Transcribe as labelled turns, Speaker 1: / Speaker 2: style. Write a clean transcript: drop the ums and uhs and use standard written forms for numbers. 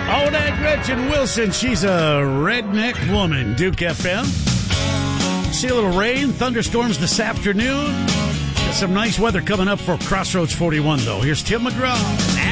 Speaker 1: Oh, that Gretchen Wilson, she's a redneck woman. Duke FM. See a little rain, thunderstorms this afternoon. Got some nice weather coming up for Crossroads 41, though. Here's Tim McGraw.